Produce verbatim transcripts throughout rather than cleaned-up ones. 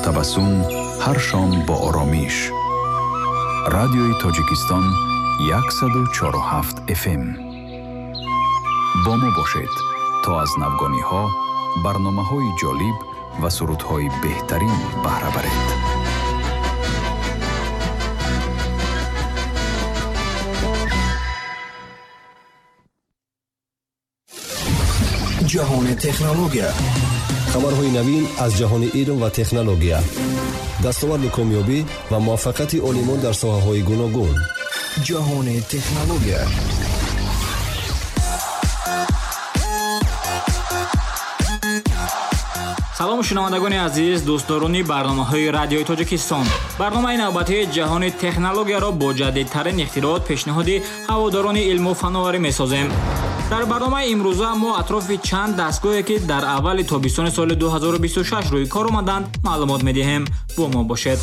табассум, ҳар шом бо оромиш. радиои Тоҷикистон صد و چهار و هفت اف ام. با ما باشد تا از نوگانی‌ها، برنامه‌های جالب و سرودهای بهترین بهره برید. جهان تکنولوژیا. خبرهای نوین از جهان علم و تکنولوژیا. دستاورد کامیابی و موفقیت عالمان در ساحه‌های گوناگون. جهان تکنولوژیا. салому шунавандагони азиз, дӯстдорони барномаҳои радиои Тоҷикистон. Барномаи навбатии ҷаҳони технологияро бо ҷадидтарин ихтироот пешниҳоди ҳаводорони илму фановарӣ месозем. дар барномаи имрӯза мо атрофи чанд дастгоҳе ки дар аввали тобистони соли ду ҳазору бисту шаш рӯи кор омаданд маълумот медиҳем. Бо мо бошед.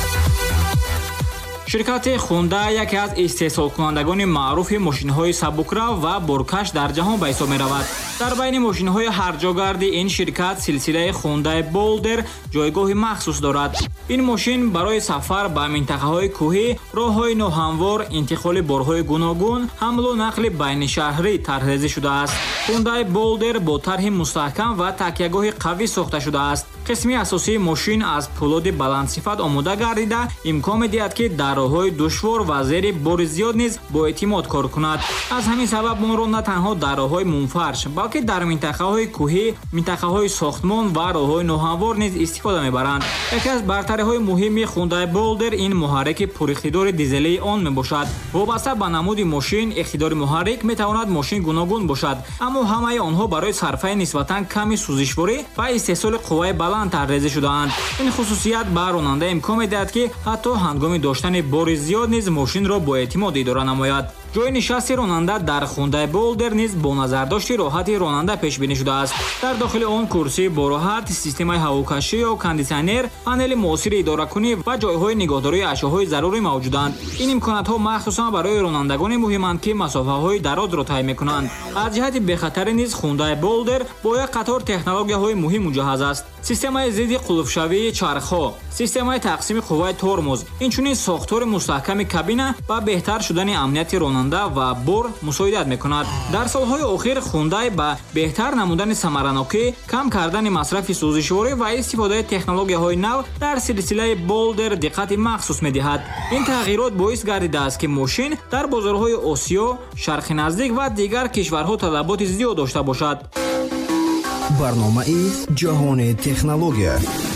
ширкати Honda яке аз истеҳсолкунандагони маъруфи мошинҳои сабукрав ва боркаш дар ҷаҳон ба ҳисоб меравад. дар байни мошинҳои ҳарҷогарди ин ширкат силсилаи Honda Boulder ҷойгоҳи махсус дорад. ин мошин барои сафар ба минтақаҳои кӯҳӣ, роҳҳои ноҳамвор, интиқоли борҳои гуногун, ҳамлу нақли байнишаҳрӣ тарҳрезӣ шудааст. Honda Boulder бо тарҳи мустаҳкам ва такягоҳи қавӣ сохта шудааст. қисми асосии мошин аз пӯлоди баландсифат омода гардида, имкон медиҳад ки дар роҳҳои душвор ва зери бори зиёд низ боэътимод кор кунад. аз ҳамин сабаб монро на танҳо дар роҳҳои мунфарш, балки дар минтақаҳои кӯҳӣ, минтақаҳои сохтмон ва роҳҳои ноҳамвор низ истифода мебаранд. яке аз бартариҳои муҳими Honda Boulder ин муҳаррики пуриқтидори дизелии он мебошад. вобаста ба намуди мошин, иқтидори муҳаррик метавонад мошин гуногун бошад, аммо ҳамаи онҳо барои сарфаи нисбатан ками сӯзишворӣ ва истеҳсоли қувваи баланд тарҳрезӣ шудаанд. ин хусусият ба ронанда имкон медиҳад ки ҳатто ҳангоми доштани бори зиёд низ мошинро боэътимод идора намояд. ҷои нишасти ронанда дар Honda Boulder низ бо назардошти роҳати ронанда пешбинӣ шудааст. дар дохили он курсӣ бо роҳат, системаи ҳавокашӣ ё кондитсионер, панели муосири идоракунӣ ва ҷойҳои нигоҳдории ашёҳои зарурӣ мавҷуданд. ин имконатҳо махсусан барои ронандагоне муҳиманд ки масофаҳои дарозро тай мекунанд. аз ҷиҳати бехатарӣ низ Honda Boulder бо як қатор технологияҳои муҳим муҷаҳҳаз аст. системаи зидди қулфшавии чархҳо, системаи тақсими қувваи тормоз, инчунин сохтори мустаҳками кабина ба беҳтар шудани амнияти ронанда ва бор мусоидат мекунад. дар солҳои охир Honda ба беҳтар намудани самаранокӣ, кам кардани масрафи сӯзишворӣ ва истифодаи технологияҳои нав дар силсилаи Boulder диққати махсус медиҳад. ин тағйирот боис гардидааст ки мошин дар бозорҳои Осиё, Шарқи наздик ва дигар кишварҳо талаботи зиёд дошта бошад. барномаи ҷаҳони технология.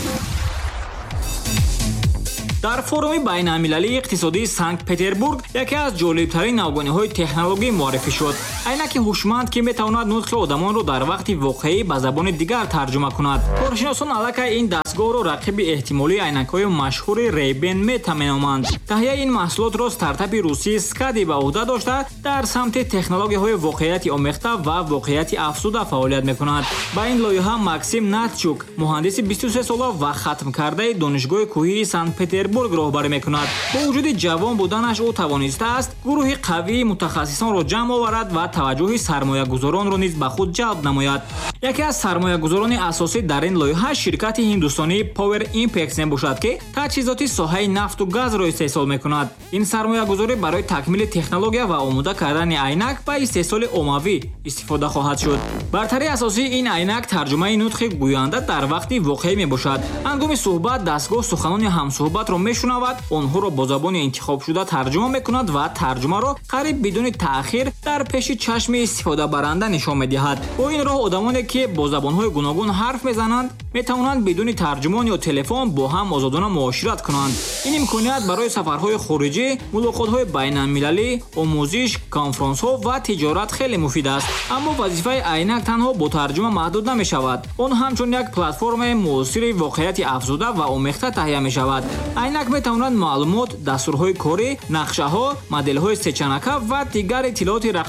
дар форуми байналмилалии иқтисодии Санкт-Петербург яке аз ҷолибтарин навгониҳои технологӣ муаррифӣ шуд. айнаки ҳушманд ки метавонад нутқи одамонро дар вақти воқеӣ ба забони дигар тарҷума кунад. коршиносон аллакай ин дастгоҳро рақиби эҳтимолии айнакҳои машҳури Ray-Ban Meta меноманд. таҳияи ин маҳсулотро стартапи русии Skadi ба уҳда дошта дар самти технологияҳои воқеияти омехта ва воқеияти афзуда фаъолият мекунад. ба ин лоиҳа Максим Натчук, муҳандиси бисту се сола ва хатмкардаи донишгоҳи кӯҳии Санкт-Петербург роҳбарӣ мекунад. бо вуҷуди ҷавон буданаш ӯ тавонистааст гурӯҳи қавии мутахассисонро ҷамъ оварад ва таваҷҷӯҳи сармоягузоронро низ ба худ ҷалб намояд. яке аз сармоягузорони асосӣ дар ин лоиҳа ширкати ҳиндустонии Power Impex мебошад ки таҷҳизоти соҳаи нафту газро истеҳсол мекунад. ин сармоягузорӣ барои такмили технология ва омода кардани айнак ба истеҳсоли оммавӣ истифода хоҳад шуд. бартарии асосии ин айнак тарҷумаи нутқи гӯянда дар вақти воқеӣ мебошад. ҳангоми суҳбат дастгоҳ суханони ҳамсуҳбатро мешунавад, онҳоро бо забони интихобшуда тарҷума мекунад ва тарҷумаро қариб бидуни таъхир дар пеши чашми истифодабаранда нишон медиҳад. бо ин роҳ одамоне ки бо забонҳои гуногун ҳарф мезананд метавонанд бидуни тарҷумон ё телефон бо ҳам озодона муошират кунанд. ин имконият барои сафарҳои хориҷӣ, мулоқотҳои байналмилалӣ, омӯзиш, конфронсҳо ва тиҷорат хеле муфид аст. аммо вазифаи айнак танҳо бо тарҷума маҳдуд намешавад. он ҳамчун як платформаи муосири воқеияти афзуда ва омехта таҳия мешавад. айнак метавонад маълумот, дастурҳои корӣ, нақшаҳо, моделҳои сечанака ва дигар иттилооти рақамиро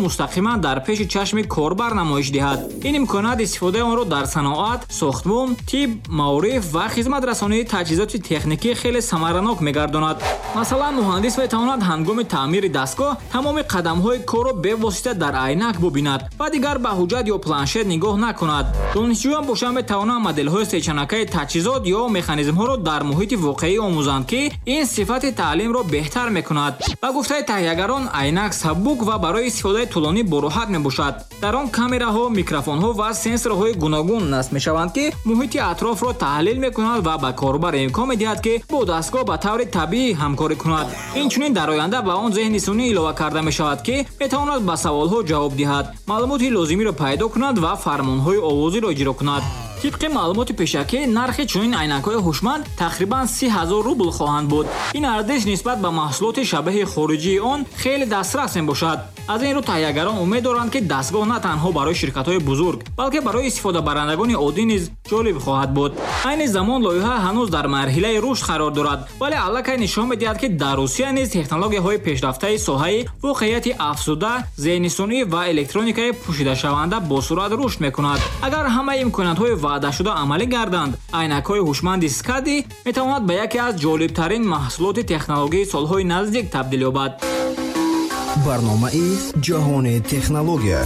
мустақиман дар пеши чашми корбар намоиш диҳад. ин имконият истифодаи онро дар саноат, сохтмон, тиб, маориф ва хизматрасонии таҷҳизоти техникӣ хеле самаранок мегардонад. масалан, муҳандис метавонад ҳангоми таъмири дастгоҳ тамоми қадамҳои корро бевосита дар айнак бубинад ва дигар ба ҳуҷҷат ё планшет нигоҳ накунад. донишҷӯён бошанд метавонанд моделҳои сечанакаи таҷҳизот ё механизмҳоро дар муҳити воқеӣ омӯзанд, ки ин сифати таълимро беҳтар мекунад. ба гуфтаи таҳиягарон, айнак сабук ва барои истифодаи тӯлонӣ бороҳат мебошад. дар он камераҳо, микрофонҳо ва сенсорҳои гуногун насб мешаванд, ки муҳити атрофро таҳлил мекунад ва ба корбар имкон медиҳад, ки бо дастгоҳ ба таври табиӣ ҳамкорӣ кунад. инчунин дар оянда ба он зеҳни сунӣ илова карда мешавад, ки метавонад ба саволҳо ҷавоб диҳад, маълумоти лозимиро пайдо кунад ва фармонҳои овозиро иҷро кунад. тибқи маълумоти пешакӣ, нархи чунин айнакҳои ҳушманд тақрибан си ҳазор рубл хоҳанд буд. ин арзиш нисбат ба маҳсулоти шабеҳи хориҷии он хеле дастрас мебошад. аз ин рӯ таҳиягарон умед доранд, ки дастгоҳ на танҳо барои ширкатҳои бузург, балки барои истифодабарандагони оддӣ низ ҷолиб хоҳад буд. айни замон лоиҳа ҳанӯз дар марҳилаи рушд қарор дорад, вале аллакай нишон медиҳад, ки дар Русия низ технологияҳои пешрафтаи соҳаи воқеияти афзуда, зеҳнисунӣ ва электроникаи пӯшидашаванда босуръат рушд мекунад. агар ҳамаи имкониятҳои ваъдашуда амалӣ гарданд, айнакҳои ҳушманди скади метавонад ба яке аз ҷолибтарин маҳсулоти технологияи солҳои наздик табдил ёбад. барномаи ҷаҳони технология.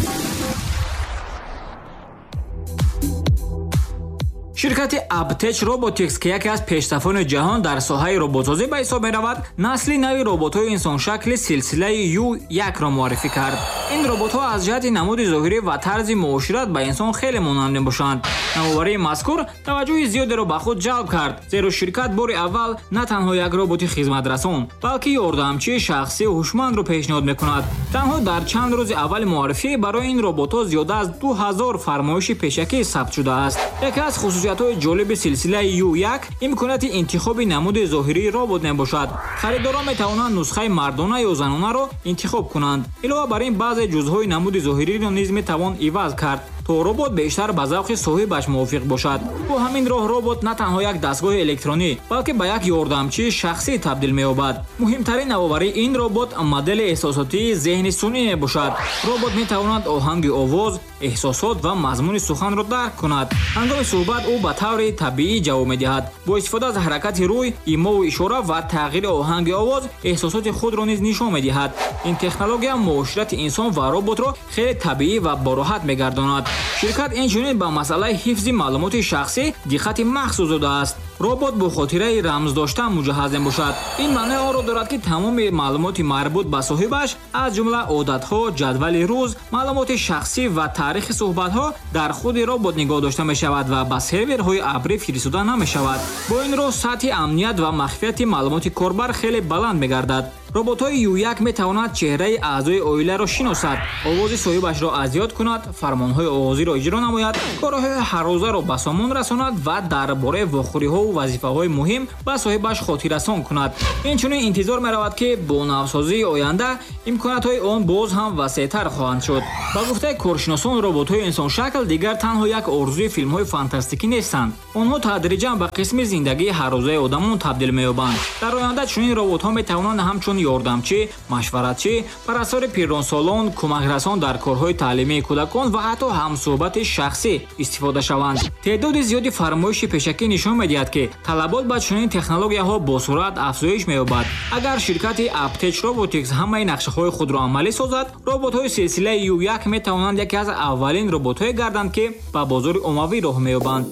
ширкати Aptech Robotics, ки яке аз пешсафони ҷаҳон дар соҳаи роботсозӣ ба ҳисоб меравад, насли нави роботҳои инсоншакли силсилаи ю як-ро муаррифӣ кард. ин роботҳо аз ҷиҳати намуди зоҳирӣ ва тарзи муошират ба инсон хеле монанд мебошанд. навоварии мазкур таваҷҷӯҳи зиёдеро ба худ ҷалб кард, зеро ширкат бори аввал на танҳо як роботи хизматрасон, балки ёрдамчии шахсии ҳушмандро пешниҳод мекунад. танҳо дар чанд рӯзи аввали муаррифӣ барои ин роботҳо зиёда аз ду ҳазор фармоиши пешакӣ сабт шудааст. яке аз хусусиятҳои ҷолиби силсилаи ю як имконияти интихоби намуди зоҳирии робот мебошад. харидорон метавонанд нусхаи мардона ё занонаро интихоб кунанд. илова бар ин баъзе ҷузъҳои намуди зоҳириро низ метавон иваз кард, то робот бештар ба завқи соҳибаш мувофиқ бошад. бо ҳамин роҳ робот на танҳо як дастгоҳи электронӣ, балки ба як ёрдамчии шахсӣ табдил меёбад. муҳимтарин навоварии ин робот модели эҳсосотии зеҳни сунъӣ мебошад. робот метавонад оҳанги овоз, эҳсосот ва мазмуни суханро дарк кунад. ҳангоми суҳбат ӯ ба таври табиӣ ҷавоб медиҳад. бо истифода аз ҳаракати рӯй, имову ишора ва тағйири оҳанги овоз эҳсосоти худро низ нишон медиҳад. ин технология муоширати инсон ва роботро хеле табиӣ ва бороҳат мегардонад. ширкат инчунин ба масъалаи ҳифзи маълумоти шахсӣ диққати махсус додааст. робот бо хотираи рамздоштан муҷаҳҳаз мебошад. ин маънои онро дорад, ки тамоми маълумоти марбут ба соҳибаш, аз ҷумла одатҳо, ҷадвали рӯз, маълумоти шахсӣ ва таърихи суҳбатҳо дар худи робот нигоҳ дошта мешавад ва ба серверҳои абрӣ фиристода намешавад. бо ин роҳ сатҳи амният ва махфияти маълумоти корбар хеле баланд мегардад. роботҳои ю як метавонад чеҳраи аъзои оиларо шиносад, овози соҳибашро азёд кунад, фармонҳои овозиро иҷро намояд, корҳои ҳаррӯзаро ба сомон расонад ва дар бораи вохӯриҳову вазифаҳои муҳим ба соҳибаш хотиррасон кунад. инчунин интизор меравад, ки бо навсозии оянда имкониятҳои он боз ҳам васеътар хоҳанд шуд. ба гуфтаи коршиносон, роботҳои инсоншакл дигар танҳо як орзуи филмҳои фантастикӣ нестанд. онҳо тадриҷан ба қисми зиндагии ҳаррӯзаи одамон табдил меёбанд. дар оянда чунин роботҳо метавонанд ҳамчун ёрдамчӣ, машваратчӣ, парастори пирронсолон, кӯмакрасон дар корҳои таълимии кӯдакон ва ҳатто ҳамсӯҳбати шахсӣ истифода шаванд. теъдоди зиёди фармоиши пешакӣ нишон медиҳад, ки талабот ба чунин технологияҳо бо суръат афзоиш меёбад. агар ширкати Aptech Robotics ҳамаи нақшаҳои худро амалӣ созад, роботҳои силсилаи ю як метавонанд яке аз аввалин роботҳое гарданд, ки ба бозори оммавӣ роҳ меёбанд.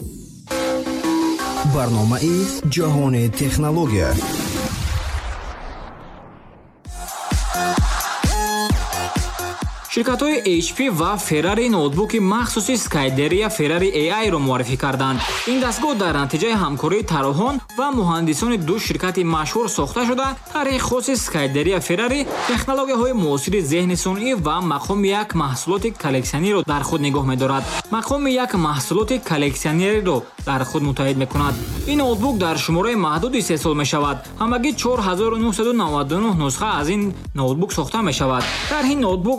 барномаи ҷаҳони технология. ширкатҳои эйч пи ва Ferrari ноутбуки махсуси Skyderia Ferrari эй ай-ро муаррифӣ карданд. ин дастгоҳ дар натиҷаи ҳамкории тарроҳон ва муҳандисони ду ширкати машҳур сохта шуда, тарҳи хоси Skyderia Ferrari технологияҳои муосири зеҳни сунъӣ ва мақоми як маҳсулоти коллексионерро дар худ нигоҳ медорад. мақоми як маҳсулоти коллексионериро дар худ муттаҳид мекунад. ин ноутбук дар шумораи маҳдуд истеҳсол мешавад. ҳамагӣ чор ҳазору нуҳсаду наваду нӯҳ нусха аз ин ноутбук сохта мешавад. тарҳи ноутбук аз мошин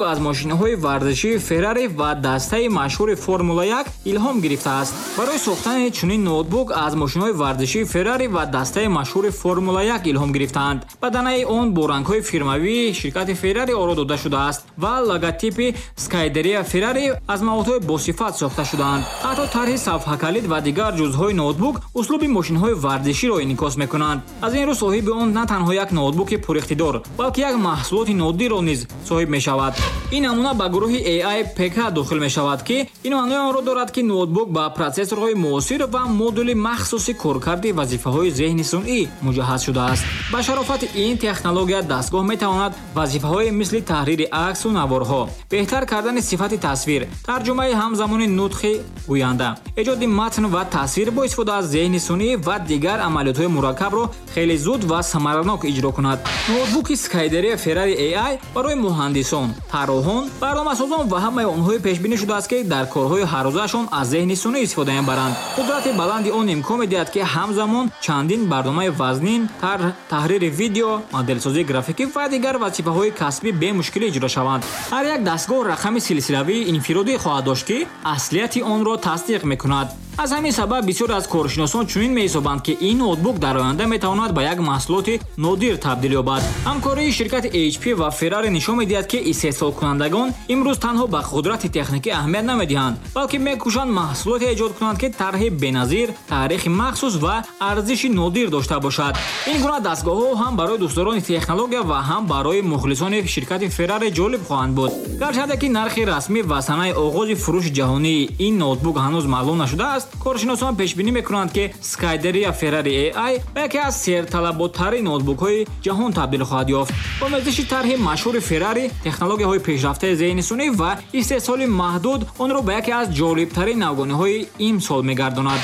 мошинаҳои варзишии Феррари ва дастаи машҳури Формула як илҳом гирифтааст. Барои сохтани чунин ноутбук аз мошинаҳои варзишии Феррари ва дастаи машҳури Формула як илҳом гирифтаанд. Баданаи он бо рангҳои фирмавии ширкати Феррари оро дода шудааст ва логотипи Scuderia Ferrari аз маводҳои босифат сохта шудаанд. ҳатто тарҳи сафҳакалид ва дигар ҷузъҳои ноутбук услуби мошинаҳои варзиширо инъикос мекунанд. аз ин рӯ соҳиби он на танҳо як ноутбуки пуриқтидор, балки як маҳсулоти нодирро низ соҳиб мешавад. ин намуна ба гурӯҳи эй ай пи кей дохил мешавад, ки ин маънои онро дорад, ки ноутбук ба процессорҳои муосир ва модули махсуси коркарди вазифаҳои зеҳни сунъӣ муҷаҳҳаз шудааст. ба шарофати ин технология дастгоҳ метавонад вазифаҳои мисли таҳрири аксу наворҳо, беҳтар кардани сифати тасвир, тарҷумаи ҳамзамони нутқи гӯянда, эҷоди матн ва тасвир бо истифода аз зеҳни сунъӣ ва дигар амалиётҳои мураккабро хеле зуд ва самаранок иҷро кунад. ноутбуки Scuderia Ferrari эй ай барои муҳандисон, тарроҳон, барномасозон ва ҳамаи онҳое пешбинӣ шудааст, ки дар корҳои ҳаррӯзаашон аз зеҳни сунъӣ истифода мебаранд. қудрати баланди он имкон медиҳад, ки ҳамзамон чандин барномаи вазнин, тарҳ, таҳрири видео, моделсозии графикӣ ва дигар вазифаҳои касбӣ бемушкилӣ иҷро шаванд. ҳар як дастгоҳ рақами силсилавии инфиродӣ хоҳад дошт, ки аслияти онро тасдиқ мекунад. аз ҳамин сабаб бисёре аз коршиносон чунин меҳисобанд, ки ин ноутбук дар оянда метавонад ба як маҳсулоти нодир табдил ёбад. ҳамкории ширкати эйч пи ва Ferrari нишон медиҳад, ки истеҳсолкунандагон имрӯз танҳо ба қудрати техникӣ аҳамият намедиҳанд, балки мекӯшанд маҳсулоте эҷод кунанд, ки тарҳи беназир, таърихи махсус ва арзиши нодир дошта бошад. ин гуна дастгоҳҳо ҳам барои дӯстдорони технология ва ҳам барои мухлисони ширкати Ferrari ҷолиб хоҳанд буд. гарчанде ки нархи расмӣ ва санаи оғози фурӯши ҷаҳонии ин ноутбук ҳанӯз маълум нашудааст, коршиносон пешбинӣ мекунанд, ки Scuderia Ferrari эй ай ба яке аз серталаботтарин ноутбукҳои ҷаҳон табдил хоҳад ёфт. бо омезиши тарҳи машҳури Ferrari, технологияҳои пешрафтаи зеҳни сунъӣ ва истеҳсоли маҳдуд онро ба яке аз ҷолибтарин навгониҳои имсол мегардонад.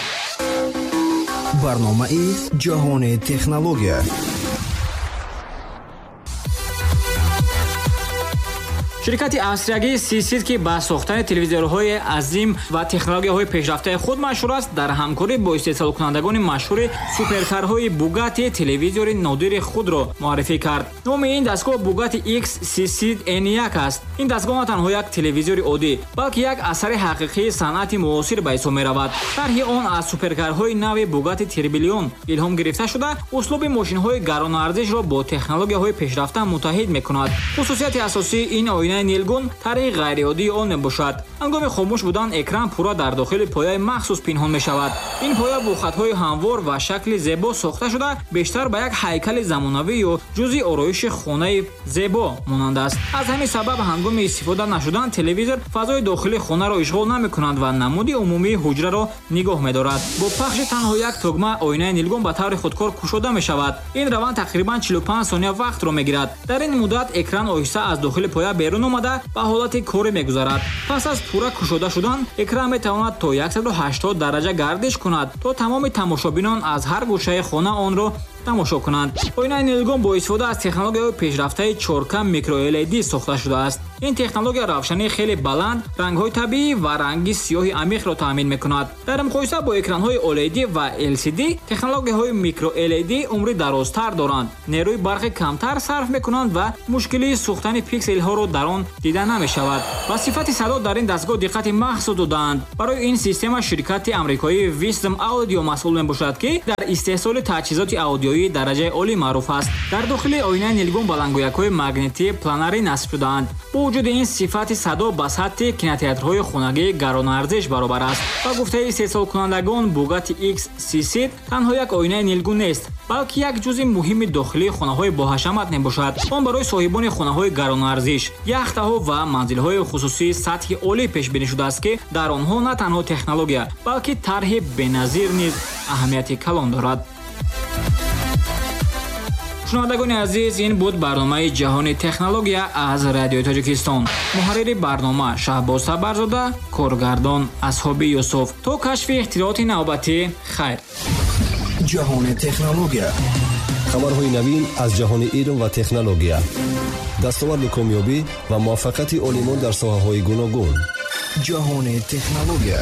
барномаи ҷаҳони технология. ширкати австриягии Сисит, ки ба сохтани телевизорҳои азим ва технологияҳои пешрафтаи худ машҳур аст, дар ҳамкорӣ бо истеҳсолкунандагони машҳури суперкарҳои Bugatti телевизори нодири худро муаррифӣ кард. номи ин дастгоҳ Bugatti X Сисит эн як аст. ин дастгоҳ на танҳо як телевизори оддӣ, балки як асари ҳақиқии санъати муосир ба ҳисоб меравад. тарҳи он аз суперкарҳои нави Bugatti Tourbillon илҳом гирифта шуда, услуби мошинҳои гаронарзишро бо технологияҳои пешрафта муттаҳид мекунад. хусусияти асосии ин оина нилгун тарҳи ғайриоддии он мебошад. ҳангоми хомӯш будан экран пурра дар дохили пояи махсус пинҳон мешавад. ин поя бо хатҳои ҳамвор ва шакли зебо сохта шуда, бештар ба як ҳайкали замонавӣ ё ҷузъи ороиши хонаи зебо монанд аст. аз ҳамин сабаб ҳангоми истифода нашудан телевизор фазои дохили хонаро ишғол намекунад ва намуди умумии ҳуҷраро нигоҳ медорад. бо пахши танҳо як тугма оинаи нилгун ба таври худкор кушода мешавад. ин раванд тақрибан чилу панҷ сония вақтро мегирад. дар ин муддат экран оҳиста аз дохили поя берун омада ба ҳолати корӣ мегузарад. пас аз пурра кушода шудан, экран метавонад то сад и ҳаштод дараҷа гардиш кунад, то тамоми тамошобинон аз ҳар гӯшаи хона онро тамошо кунанд. оинаи нилгун бо истифода аз технологияҳои пешрафтаи чоркам микро эл и ди сохта шудааст. ин технология равшании хеле баланд, рангҳои табиӣ ва ранги сиёҳи амиқро таъмин мекунад. дар муқоиса бо экранҳои о эл и ди ва эл си ди, технологияҳои микро эл и ди умри дарозтар доранд, нерӯи барқи камтар сарф мекунанд ва мушкилии сӯхтани пикселҳоро дар он дида намешавад. ба сифати садо дар ин дастгоҳ диққати махсус додаанд. барои ин система ширкати амрикоии Wisdom Audio масъул мебошад, ки дар истеҳсоли таҷҳизоти аудиоӣ дараҷаи олӣ маъруф аст. дар дохили оинаи нилгун балангӯякҳои магнитии планарӣ насб шудаанд. бо вуҷуди ин сифати садо ба сатҳи кинотеатрҳои хонагии гаронарзиш баробар аст. ба гуфтаи истеҳсолкунандагон, Bugatti X Сисит танҳо як оинаи нилгун нест, балки як ҷузъи муҳими дохилии хонаҳои боҳашамат мебошад. он барои соҳибони хонаҳои гаронарзиш, яхтаҳо ва манзилҳои хусусии сатҳи олӣ пешбинӣ шудааст, ки дар онҳо на танҳо технология, балки тарҳи беназир низ аҳамияти калон дорад. шунавандагони азиз, ин буд барномаи ҷаҳони технология аз Радиои Тоҷикистон. муҳаррири барнома Шаҳбоз Сабарзода, коргардон Асҳоби Юсуф. то кашфи ихтироъоти навбатӣ, хайр. ҷаҳони технология. хабарҳои навин аз ҷаҳони илм ва технология. дастоварди комёбӣ ва муваффақияти олимон дар соҳаҳои гуногун. ҷаҳони технология.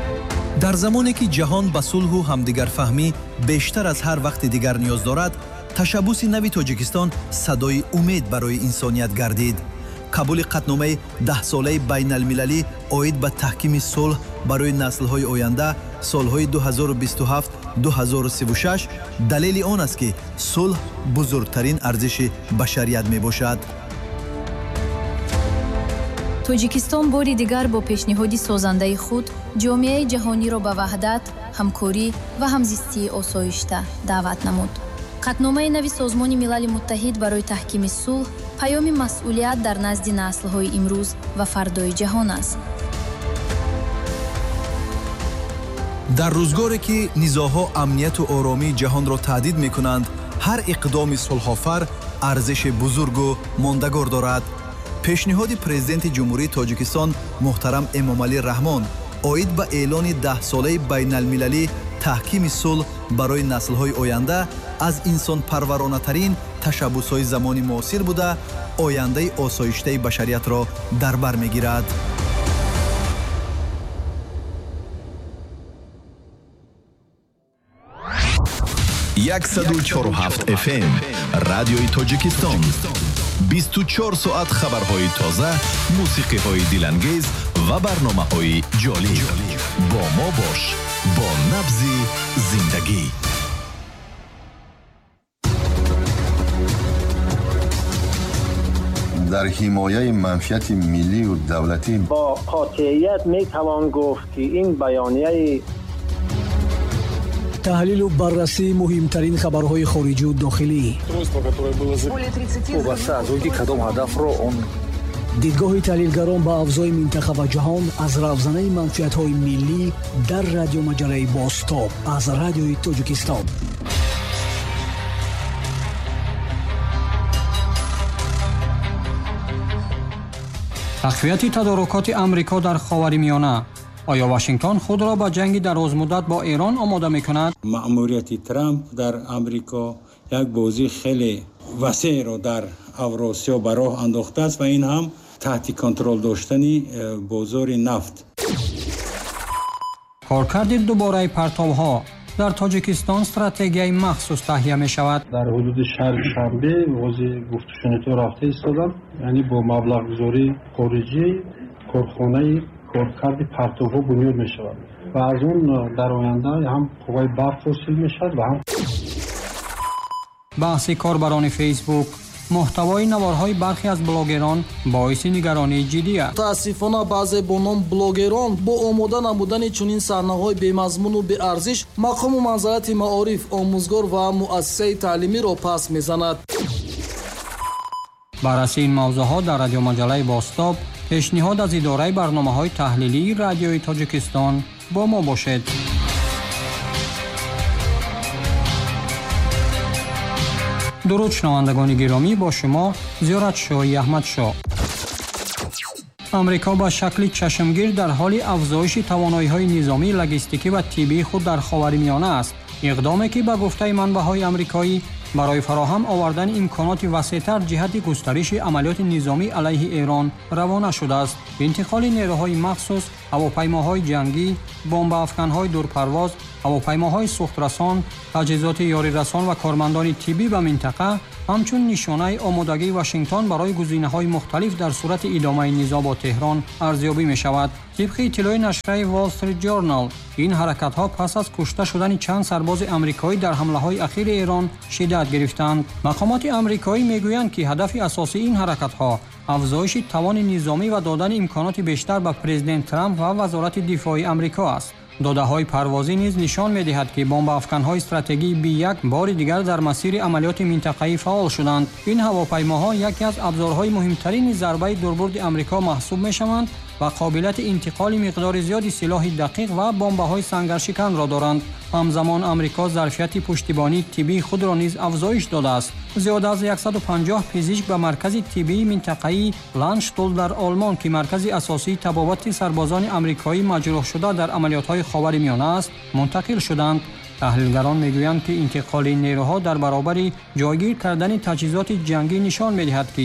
дар замоне ки ҷаҳон ба сулҳу ҳамдигарфаҳмӣ бештар аз ҳар вақти дигар ниёз дорад, ташаббуси нави тоҷикистон садои умед барои инсоният гардид. қабули қатномаи даҳсолаи байналмилалӣ оид ба таҳкими сулҳ барои наслҳои оянда солҳои ду ҳазору бисту ҳафт ду ҳазору сиву шаш далели он аст ки сулҳ бузургтарин арзиши башарият мебошад. тоҷикистон бори дигар бо пешниҳоди созандаи худ ҷомеаи ҷаҳониро ба ваҳдат, ҳамкорӣ ва ҳамзистии осоишта даъват намуд. қатномаи нави Созмони Милали Муттаҳид барои таҳкими сулҳ паёми масъулият дар назди наслҳои имрӯз ва фардои ҷаҳон аст. дар рӯзгоре ки низоъҳо амнияту оромии ҷаҳонро таҳдид мекунанд, ҳар иқдоми сулҳофар арзиши бузургу мондагор дорад. пешниҳоди президенти ҷумҳурии Тоҷикистон муҳтарам Эмомалӣ Раҳмон оид ба эълони даҳсолаи байналмилалӣ таҳкими сулҳ барои наслҳои оянда аз инсонпарваронатарин ташаббусҳои замони муосир буда ояндаи осоиштаи башариятро дар бар мегирад. яксаду чору ҳафт эф эм Радиои Тоҷикистон. бисту чор соат хабарҳои тоза, мусиқиҳои дилангез ва барномаҳои ҷолиб. Бо мо бош, бо набзи зиндагӣ. дар ҳимояи манфиати миллию давлатӣ бо қотъият метавон гуфт ки ин байонияи таҳлилу баррасии муҳимтарин хабарҳои хориҷию дохилӣ, дидгоҳи таҳлилгарон ба авзои минтақа ва ҷаҳон аз равзанаи манфиатҳои миллӣ дар радиомаҷалаи Бостоб аз Радиои Тоҷикистон. тақвияти тадорукоти амрико дар ховари миёна. оё Вашингтон худро ба ҷанги дарозмуддат бо Эрон омода мекунад? маъмурияти Трамп дар Амрико як бозии хеле васеъро дар Авросиё ба роҳ андохтааст ва ин ҳам таҳти контрол доштани бозори нафт. коркарди дубораи партовҳо дар Тоҷикистон стратегияи махсус таҳия мешавад. дар ҳудуди шаҳри Шанбе вози гуфтушунито рафта истодам, яъне бо маблағгузории хориҷӣ корхонаи коркарди партовҳо бунёд мешавад ва аз он дар оянда ҳам қувваи барқ ҳосил мешавад ва ҳам баҳси корбарони Фейсбук муҳтавои наворҳои бархе аз блогерон боиси нигаронии ҷиддӣ аст. мутаассифона баъзе бо ном блогерон бо омода намудани чунин саҳнаҳои бемазмуну беарзиш мақому манзарати маориф, омӯзгор ва муассисаи таълимиро пас мезанад. барраси ин мавзӯъҳо дар радиомаҷалаи Бостоб пешниҳод аз идораи барномаҳои таҳлилии Радиои Тоҷикистон. бо мо бошед. дуруд шунавандагони гиромӣ, бо шумо Зиёратшоҳи Аҳмадшоҳ. амрико ба шакли чашмгир дар ҳоли афзоиши тавоноиҳои низомӣ, логистикӣ ва тиббии худ дар ховари миёна аст. иқдоме ки ба гуфтаи манбаъҳои амрикоӣ барои фароҳам овардани имконоти васеътар ҷиҳати густариши амалиёти низомӣ алайҳи Эрон равона шудааст. интиқоли нерӯҳои махсус, ҳавопаймоҳои ҷангӣ, бомбаафканҳои дурпарвоз, ҳавопаймоҳои сухтрасон, таҷҳизоти ёрирасон ва кормандони тиббӣ ба минтақа ҳамчун нишонаи омодагии Вашингтон барои гузинаҳои мухталиф дар сурати идомаи низоъ бо Теҳрон арзёбӣ мешавад. тибқи иттилои нашраи Wall Street Journal, ин ҳаракатҳо пас аз кушта шудани чанд сарбози амрикоӣ дар ҳамлаҳои ахири Эрон шиддат гирифтанд. мақомоти амрикоӣ мегӯянд, ки ҳадафи асосии ин ҳаракатҳо афзоиши тавони низомӣ ва додани имконоти бештар ба президент Трамп ва вазорати дифои амрико аст. додаҳои парвозӣ низ нишон медиҳад, ки бомбаафканҳои стратегии би як бори дигар дар масири амалиёти минтақаӣ фаъол шуданд. ин ҳавопаймоҳо яке аз абзорҳои муҳимтарини зарбаи дурбурди амрико маҳсуб мешаванд ва қобилияти интиқоли миқдори зиёди силоҳи дақиқ ва бомбаҳои сангаршиканро доранд. ҳамзамон амрико зарфияти пуштибонии тиббии худро низ афзоиш додааст. зиёда аз яксаду панҷоҳ пизишк ба маркази тиббии минтақаии Ландштул дар Олмон, ки маркази асосии табобати сарбозони амрикоӣ маҷрӯҳшуда дар амалиётҳои ховари миёна аст, мунтақил шуданд. таҳлилгарон мегӯянд, ки интиқоли нерӯҳо дар баробари ҷойгир кардани таҷҳизоти ҷангӣ нишон медиҳад, ки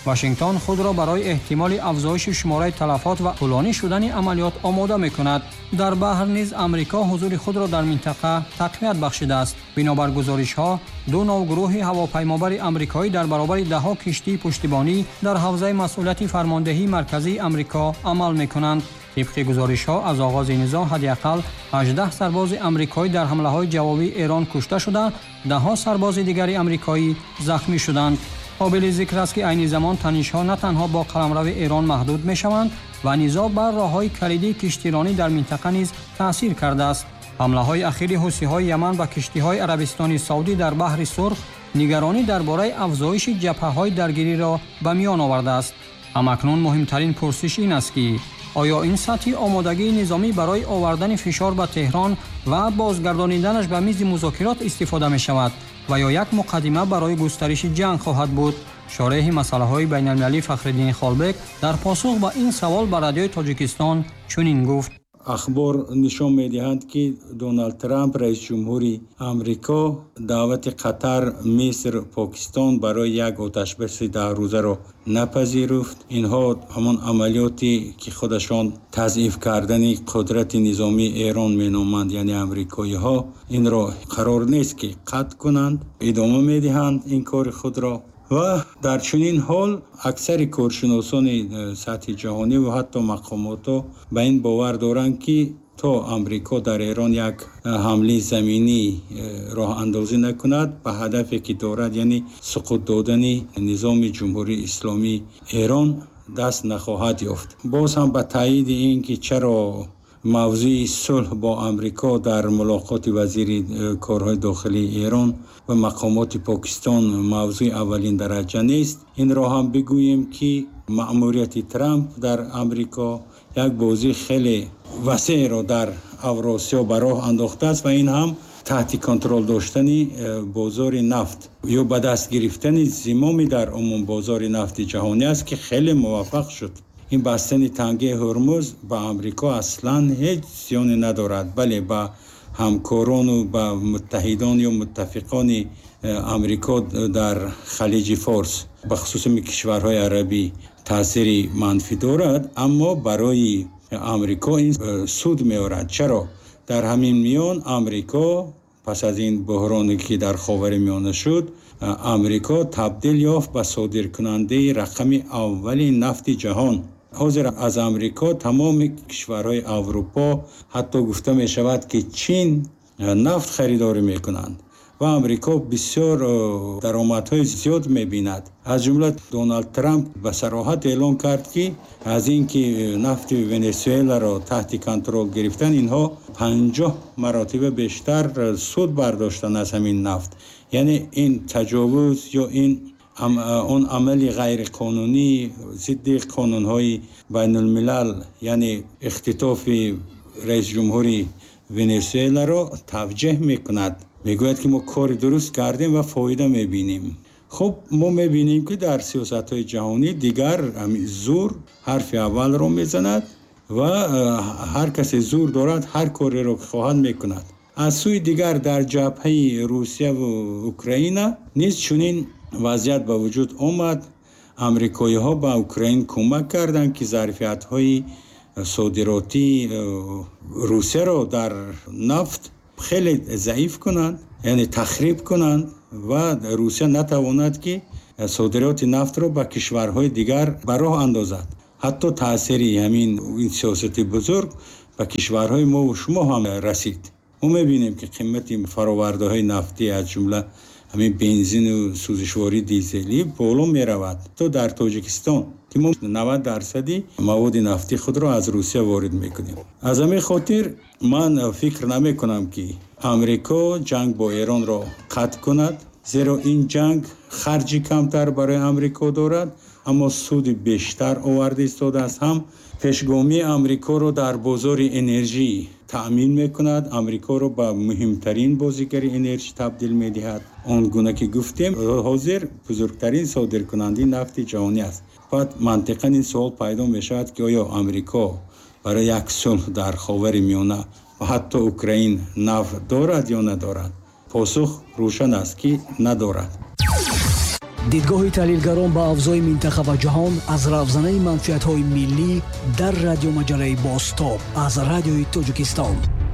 вашингтон худро барои эҳтимоли афзоиши шумораи талафот ва тӯлонӣ шудани амалиёт омода мекунад. дар баҳр низ амрико ҳузури худро дар минтақа тақвият бахшидааст. бинобар гузоришҳо, ду навгурӯҳи ҳавопаймобари амрикоӣ дар баробари даҳо киштии пуштибонӣ дар ҳавзаи масъулияти фармондеҳии марказии амрико амал мекунанд. тибқи гузоришҳо, аз оғози низоъ ҳадяқал ҳаждаҳ сарбози амрикоӣ дар ҳамлаҳои ҷавобии Эрон кушта шуда, даҳо сарбози дигари амрикоӣ захмӣ шуданд. қобили зикр аст ки айни замон танишҳо на танҳо бо қаламрави Эрон маҳдуд мешаванд ва низоъ бар роҳҳои калидии киштиронӣ дар минтақа низ таъсир кардааст. ҳамлаҳои ахири ҳусиҳои Яман ба киштиҳои Арабистони Саудӣ дар баҳри Сурх нигаронӣ дар бораи афзоиши ҷабҳаҳои даргириро ба миён овардааст. ҳамакнун муҳимтарин пурсиш ин аст ки оё ин сатҳи омодагии низомӣ барои овардани фишор ба Теҳрон ва бозгардониданаш ба мизи музокирот истифода мешавад ва ё як муқаддима барои густариши ҷанг хоҳад буд? шореҳи масъалаҳои байналмилалӣ Фахриддин Холбек дар посух ба ин савол ба радиои Тоҷикистон чунин гуфт: ахбор нишон медиҳанд ки Доналд Трамп раис ҷумҳури Амрико даъвати Қатар, Миср, Покистон барои як оташбаси даҳрӯзаро напазируфт. инҳо ҳамон амалиёте ки худашон тазъиф кардани қудрати низомии Эрон меноманд, яъне амрикоиҳо, инро қарор нест ки қатъ кунанд, идома медиҳанд ин кори худро. ва дар чунин ҳол аксари коршиносони сатҳи ҷаҳонӣ ва ҳатто мақомото ба ин бовар доранд ки то амрико дар Эрон як ҳамлаи заминӣ роҳандозӣ накунад ба ҳадафе ки дорад, яъне суқут додани низоми ҷумҳурии исломии Эрон даст нахоҳад ёфт. боз ҳам ба таъиди ин ки чаро мавзӯи сулҳ бо амрико дар мулоқоти вазири корҳои дохилии Эрон ва мақомоти Покистон мавзӯи аввалин дараҷа нест, инро ҳам бигӯем ки маъмурияти Трамп дар амрико як бозии хеле васеъро дар Авросиё ба роҳ андохтааст ва ин ҳам таҳти контрол доштани бозори нафт ё ба даст гирифтани зимоми дар умум бозори нафти ҷаҳонӣ аст ки хеле муваффақ шуд. ин бастани тангии Ҳурмуз ба амрико аслан ҳеҷ зиёне надорад, бале ба ҳамкорону ба муттаҳидон ё муттафиқони амрико дар халиҷи Форс ба хусуси кишварҳои арабӣ таъсири манфӣ дорад, аммо барои амрико ин суд меорад. чаро дар ҳамин миён амрико пас аз ин буҳроне ки дар Ховаримиёна шуд, амрико табдил ёфт ба содиркунандаи рақами аввали нафти ҷаҳон. ҳозир аз амрико тамоми кишварҳои Аврупо, ҳатто гуфта мешавад ки Чин нафт харидорӣ мекунанд ва амрико бисёр даромадҳои зиёд мебинад. аз ҷумла Доналд Трамп ба сароҳат эълон кард ки аз ин ки нафти Венесуэларо таҳти контрол гирифтан, инҳо панҷоҳ маротиба бештар суд бардоштанд аз ҳамин нафт. яъне ин таҷовуз ё ин он амали ғайриқонунӣ зидди қонунҳои байнулмилал, яъне ихтитофи раис ҷумҳури Венесуэларо тавҷеҳ мекунад. мегӯяд ки мо кори дуруст кардем ва фоида мебинем. хуб, мо мебинем ки дар сиёсатҳои ҷаҳонӣ дигар зур ҳарфи аввалро мезанад ва ҳар касе зур дорад, ҳар кореро ки хоҳад мекунад. аз сӯи дигар дар ҷабҳаи Русия ва Украина низ чунин вазъият ба вуҷуд омад. амрикоиҳо ба Украин кӯмак карданд ки зарфиятҳои содиротии Русияро дар нафт хеле заиф кунанд, яъне тахриб кунанд ва Русия натавонад ки содироти нафтро ба кишварҳои дигар ба роҳ андозад. ҳатто таъсири ҳамин ин сиёсати бузург ба кишварҳои мо ва шумо ҳам расид. мо мебинем ки қимати фаровардаҳои нафтӣ аз ҷумла ҳамин бензину сӯзишвории дизелӣ боло меравад. то дар Тоҷикистон ки мо навад дарсади маводи нафти худро аз Русия ворид мекунем. аз ҳамин хотир ман фикр намекунам ки амрико ҷанг бо Эронро қатъ кунад, зеро ин ҷанг харҷи камтар барои амрико дорад, аммо суди бештар оварда истодааст. ҳам пешгомии амрикоро дар бозори энержӣ таъмин мекунад, амрикоро ба муҳимтарин бозигари энержӣ табдил медиҳад. он гуна ки гуфтем, ҳозир бузургтарин содиркунандаи нафти ҷаҳонӣ аст. баъд мантиқан ин суол пайдо мешавад ки оё амрико барои як сулҳ дар Ховари Миёна ва ҳатто Украин нафт дорад ё надорад? посух рӯшан аст ки надорад. дидгоҳи таҳлилгарон ба авзои минтақа ва ҷаҳон аз равзанаи манфиатҳои миллӣ дар радиомаҷалаи Бостоб аз Радиои Тоҷикистон.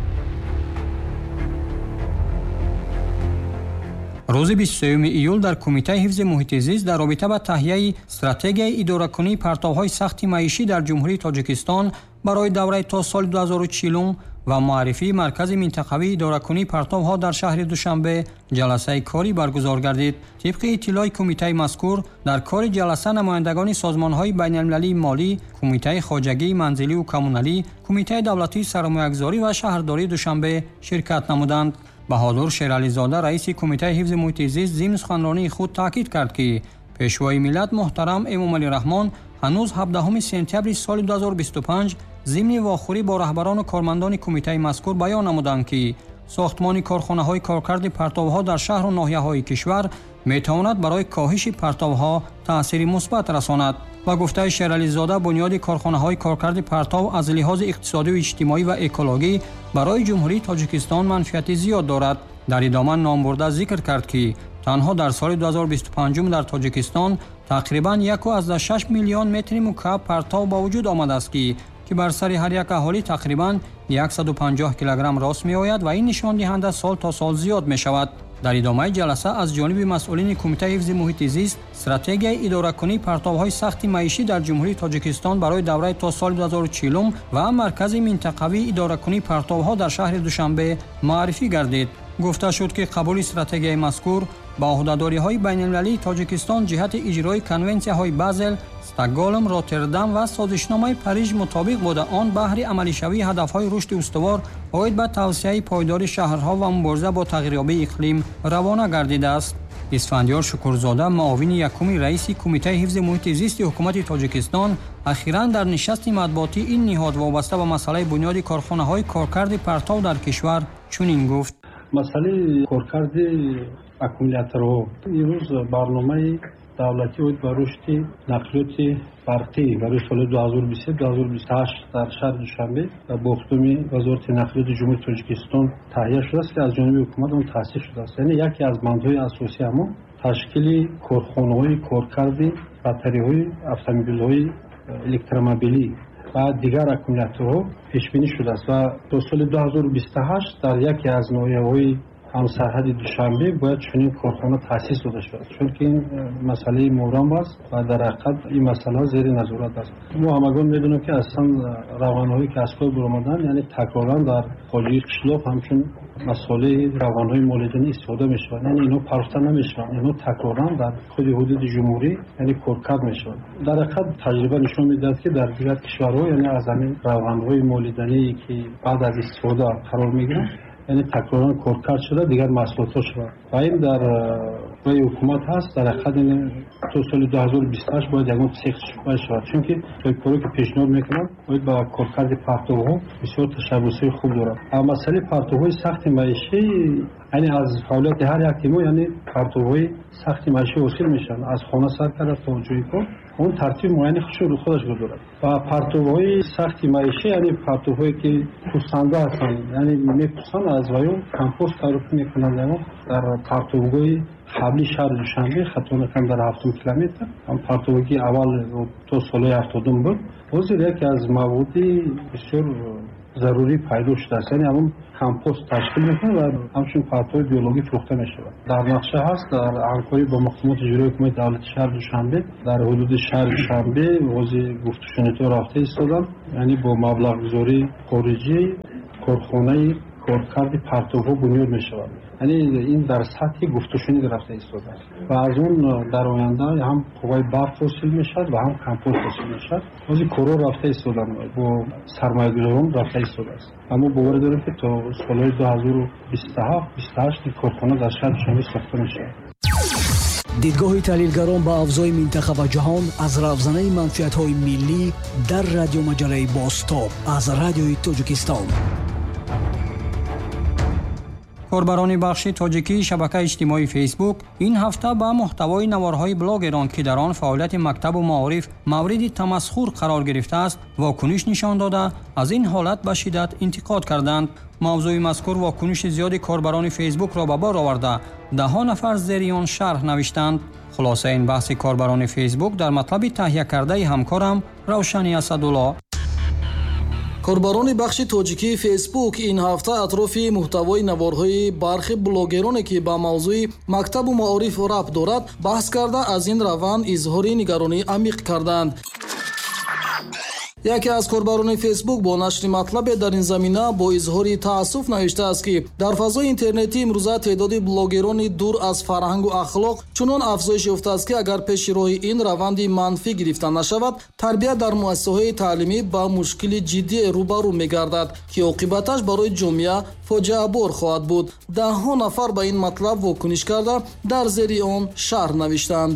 рӯзи бисту сеюми июл дар Кумитаи ҳифзи муҳити зист дар робита ба таҳияи стратегияи идоракунии партовҳои сахти маишӣ дар ҷумҳурии Тоҷикистон барои давраи то соли ду ҳазору чилум ва муаррифии маркази минтақавии идоракунии партовҳо дар шаҳри Душанбе ҷаласаи корӣ баргузор гардид. тибқи иттилои кумитаи мазкур, дар кори ҷаласа намояндагони созмонҳои байналмилалии молӣ, кумитаи хоҷагии манзиливу коммуналӣ, кумитаи давлатии сармоягузорӣ ва шаҳрдории Душанбе ширкат намуданд. Баҳодур Шерализода, раиси кумитаи ҳифзи муҳити зист, зимни суханронии худ таъкид кард, ки пешвои миллат муҳтарам Эмомалӣ Раҳмон ҳанӯз ҳабдаҳуми сентябри соли ду ҳазору бисту панҷ зимни вохӯрӣ бо раҳбарону кормандони кумитаи мазкур баён намуданд, ки сохтмони корхонаҳои коркарди партовҳо дар шаҳру ноҳияҳои кишвар метавонад барои коҳиши партовҳо таъсири мусбат расонад. Ба гуфтаи Шерализода, бунёди корхонаҳои коркарди партов аз лиҳози иқтисодию иҷтимоӣ ва экологӣ барои ҷумҳурии Тоҷикистон манфиати зиёд дорад. дар идома номбурда зикр кард, ки танҳо дар соли ду ҳазору бисту панҷум дар Тоҷикистон тақрибан як ва шаш миллион метри мукабб партов ба вуҷуд омадааст, ки ки бар сари ҳар як аҳолӣ тақрибан яксаду панҷоҳ килограмм рост меояд ва ин нишондиҳанда сол то сол зиёд мешавад. дар идомаи ҷаласа аз ҷониби масъулини Кумитаи ҳифзи муҳити зист стратегияи идоракунии партовҳои сахти маишӣ дар ҷумҳурии Тоҷикистон барои давраи то соли ду ҳазору чилум ва маркази минтақавии идоракунии партовҳо дар шаҳри Душанбе маърифӣ гардид. гуфта шуд, ки қабули стратегияи мазкур ба оҳдадориҳои байналмилалии Тоҷикистон ҷиҳати иҷрои конвенсияҳои Базел, Стокгольм, Роттердам ва созишномаи Париж мутобиқ буда он баҳри амалишавии ҳадафҳои рушди устувор оид ба тавсеяи пойдори шаҳрҳо ва мубориза бо тағйирёбии иқлим равона гардидааст. Исфандиёр Шукурзода, муовини якуми раиси Кумитаи ҳифзи муҳити зисти ҳукумати Тоҷикистон, ахиран дар нишасти матбуотӣ ин ниҳод вобаста ба масъалаи бунёди корхонаҳои коркарди партов дар кишвар чунин гуфт: масъалаи коркарди аккумуляторҳо имрӯз барномаи давлатӣ оид ба рушди нақлиёти барқӣ барои соли ду ҳазору бисту се - ду ҳазору бисту ҳашт дар шаҳри Душанбе бо худуми вазорати нақлиёти ҷумҳурии Тоҷикистон таҳия шудааст, ки аз ҷониби ҳукумат он таъсис шудааст. яъне яке аз бандҳои асосии ҳамон ташкили корхонаҳои коркарди батариҳои автомобилҳои электромобилӣ ва дигар аккумуляторҳо пешбинӣ шудааст ва то соли ду ҳазору бисту ҳашт дар яке аз ноҳияҳои ҳамсарҳади Душанбе бояд чунин корхона таъсис дода шудад, чунки ин масъалаи мубрам аст ва дар ҳақиқат ин масъала зери назорат аст. мо ҳамагон медонем, ки аслан равғанҳое ки аз кор баромаданд, яъне такроран дар хоҷии қишлоқ ҳамчун масъолаи равғанҳои молидани истифода мешаванд, яъне инҳо парохта намешаванд, инҳо такроран дар худи ҳудуди ҷумҳурӣ яъне коркард мешаванд. дар ҳақиқат таҷриба нишон медиҳад, ки дар дигар кишварҳо яъне аз ҳамин равғанҳои молидание ки баъд аз истифода қарор мегиранд, яъне такроран коркард шуда дигар маҳсулотҳо шуданд ва ин дар рои ҳукумат ҳаст. дар ҳақиқат ин то соли ду ҳазору бисту ҳашт бояд ягон сех шуда шавад, чунки тои ки пешниҳод мекунанд бояд ба коркарди партовҳо бисёр ташаббусҳои хуб дорад. масъалаи партовҳои сахти маишӣ яъне аз фаъолияти ҳар як мо яъне партовҳои сахти маишӣ ҳосил мешаванд, аз хона сар карда то ҷои кор он тартиб муайяни худаш дорад. ва партовҳои сахти маишӣ яъне партовҳое ки пӯсанда ҳастанд, яъне мепӯсанд аз ваён компост тарофӣ мекунанд. ягон дар партовгоҳи ҳабли шаҳри Душанбе хато накам дар ҳафтум километр ам партовое ки аввал то солҳои ҳафтодум буд, ҳозир яке аз маводи бисёр зарурӣ пайдо шудааст, яъне ҳамон компост ташкил мекунад ва ҳамчун партовҳои биологӣ фурӯхта мешавад. дар нақша ҳаст дар ҳамкорӣ бо мақомоти иҷроии ҳукумати давлати шаҳри Душанбе дар ҳудуди шаҳри Душанбе оғози гуфтушунидҳо рафта истоданд, яъне бо маблағгузории хориҷӣ корхонаи коркарди партовҳо бунёд мешавад. яъне ин дар сатҳи гуфтушунид рафта истодааст ва аз он дар оянда ҳам қувваи барқ ҳосил мешавад ва ҳам компост ҳосил мешавад. ҳозир корҳо рафта истоданд, бо сармоягузорон рафта истодааст. аммо бовар дорем, ки то солҳои ду ҳазору бисту ҳафт - бисту ҳашт корхона дар шаҳри Душанбе сохта мешавад. дидгоҳи таҳлилгарон ба авзои минтақа ва ҷаҳон аз равзанаи манфиатҳои миллӣ дар радиомаҷалаи Бостоб аз Радиои Тоҷикистон. корбарони бахши тоҷикии шабакаи иҷтимоии фейсбук ин ҳафта ба муҳтавои наворҳои блогерон, ки дар он фаъолияти мактабу маориф мавриди тамасхур қарор гирифтааст, вокуниш нишон дода, аз ин ҳолат ба шиддат интиқод карданд. мавзӯи мазкур вокуниши зиёди корбарони фейсбукро ба бор оварда, даҳҳо нафар зери он шарҳ навиштанд. خلاصه این بحث کاربران فیسبوک در مطلب تهیه کرده همکارم روشنی اسدالله. корбарони бахши тоҷикии фейсбук ин ҳафта атрофи муҳтавои наворҳои бархи блогероне ки ба мавзӯи мактабу маориф рабт дорад баҳс карда аз ин раванд изҳори нигаронӣ амиқ карданд. яке аз корбарони фейсбук бо нашри матлабе дар ин замина бо изҳори таассуф навиштааст ки дар фазои интернетӣ имрӯза теъдоди блогерони дур аз фарҳангу ахлоқ чунон афзоиш ёфтааст ки агар пеши роҳи ин раванди манфӣ гирифта нашавад тарбия дар муассисаҳои таълимӣ ба мушкили ҷиддие рӯбарӯ мегардад ки оқибаташ барои ҷомеа фоҷиабор хоҳад буд. даҳҳо нафар ба ин матлаб вокуниш карда дар зери он шарҳ навиштанд.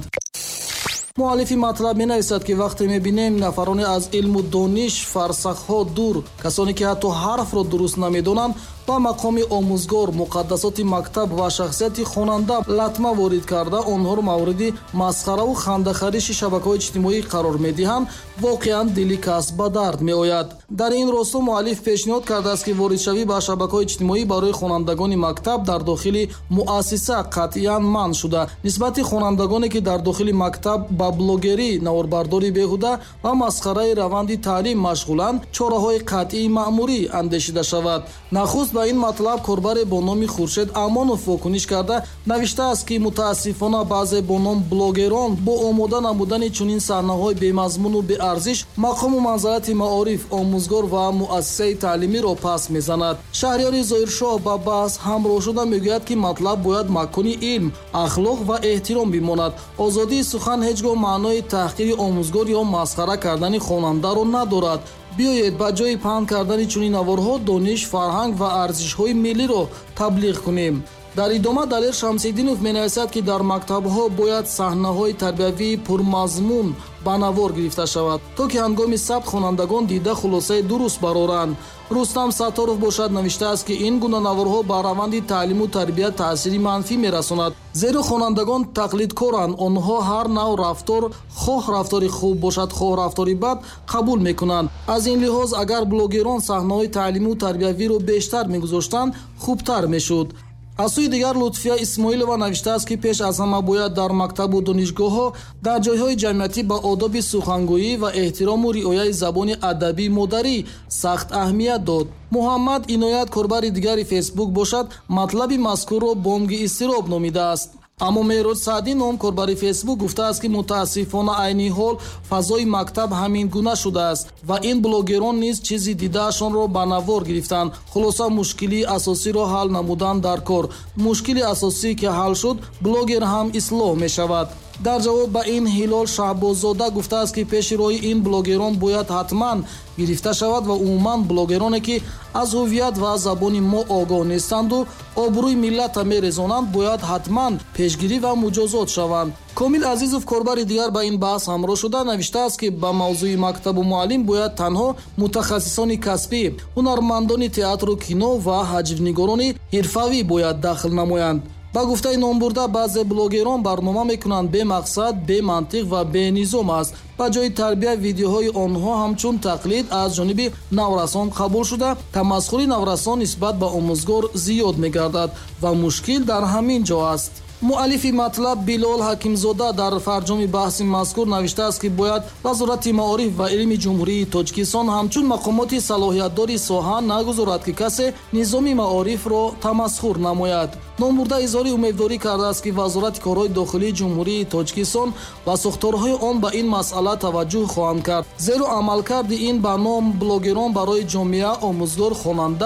муаллифи матлаб менависад ки вақте мебинем нафароне аз илму дониш фарсахҳо дур, касоне ки ҳатто ҳарфро дуруст намедонанд, ба мақоми омӯзгор муқаддасоти мактаб ва шахсияти хонанда латма ворид карда онҳоро мавриди масхараву хандахариши шабакаҳои иҷтимоӣ қарор медиҳанд, воқеан дили кас ба дард меояд. дар ин росто муаллиф пешниҳод кардааст ки воридшавӣ ба шабакаҳои иҷтимоӣ барои хонандагони мактаб дар дохили муассиса қатъиян манъ шуда, нисбати хонандагоне ки дар дохили мактаб ба блогерӣ, наворбардори беҳуда ва масхараи раванди таълим машғуланд, чораҳои қатъии маъмурӣ андешида шавад. нахуст ба ин матлаб корбаре бо номи Хуршед Амонов вокуниш карда навиштааст ки мутаассифона баъзе бо ном блогерон бо омода намудани чунин саҳнаҳои бемазмуну беарзиш мақому манзарати маориф, омӯзгор ва муассисаи таълимиро пас мезанад. шаҳрёри Зоиршоҳ ба баҳс ҳамроҳ шуда мегӯяд ки матлаб бояд макони илм, ахлоқ ва эҳтиром бимонад. озодии сухан ҳеҷ гоҳ маънои таҳқири омӯзгор ё масхара кардани хонандаро надорад. биёед ба ҷои паҳн кардани чунин наворҳо дониш, фарҳанг ва арзишҳои миллиро таблиғ кунем. дар идома Далер Шамсиддинов менависад ки дар мактабҳо бояд саҳнаҳои тарбиявии пурмазмун ба навор гирифта шавад, то ки ҳангоми сабт хонандагон дида хулосаи дуруст бароранд. Рустам Сатторов бошад навиштааст ки ин гуна наворҳо ба раванди таълиму тарбия таъсири манфӣ мерасонад, зеро хонандагон тақлидкоранд. онҳо ҳар нав рафтор, хоҳ рафтори хуб бошад, хоҳ рафтори бад, қабул мекунанд. аз ин лиҳоз агар блогерон саҳнаҳои таълиму тарбиявиро бештар мегузоштанд, хубтар мешуд. аз сӯи дигар Лутфия Исмоилова навиштааст ки пеш аз ҳама бояд дар мактабу донишгоҳҳо, дар ҷойҳои ҷамъиятӣ ба одоби сухангӯӣ ва эҳтирому риояи забони адабии модарӣ сахт аҳамият дод. муҳаммад Иноят, корбари дигари фейсбук бошад, матлаби мазкурро бомги изтироб номидааст. аммо Меҳрод Саъдӣ ном корбари фейсбук гуфтааст ки мутаассифона айни ҳол фазои мактаб ҳамин гуна шудааст ва ин блогерон низ чизи дидаашонро ба навор гирифтанд. хулоса мушкилии асосиро ҳал намуданд дар кор. мушкили асосӣ ки ҳал шуд, блогер ҳам ислоҳ мешавад. дар ҷавоб ба ин Ҳилол Шаҳбозода гуфтааст ки пеши роҳи ин блогерон бояд ҳатман гирифта шавад ва умуман блогероне ки аз ҳувият ва забони мо огоҳ нестанду обрӯи миллата мерезонанд бояд ҳатман пешгирӣ ва муҷозот шаванд. Комил Азизов, корбари дигар, ба ин баҳс ҳамроҳ шуда навиштааст ки ба мавзӯи мактабу муаллим бояд танҳо мутахассисони касбӣ, ҳунармандони театру кино ва ҳаҷвнигорони ҳирфавӣ бояд дахл намоянд. ба гуфтаи номбурда баъзе блогерон барнома мекунанд бемақсад, бемантиқ ва бенизом аст. ба ҷои тарбия видеоҳои онҳо ҳамчун тақлид аз ҷониби наврасон қабул шуда, тамасхури наврасон нисбат ба омӯзгор зиёд мегардад ва мушкил дар ҳамин ҷо аст. муаллифи матлаб Билол Ҳакимзода дар фарҷоми баҳси мазкур навиштааст ки бояд Вазорати маориф ва илми ҷумҳурии Тоҷикистон ҳамчун мақомоти салоҳиятдори соҳа нагузорад ки касе низоми маорифро тамасхур намояд. номбурда изҳори умедворӣ кардааст ки Вазорати корҳои дохилии ҷумҳурии Тоҷикистон ва сохторҳои он ба ин масъала таваҷҷӯҳ хоҳанд кард, зеро амалкарди ин ба ном блогерон барои ҷомеа, омӯзгор, хонанда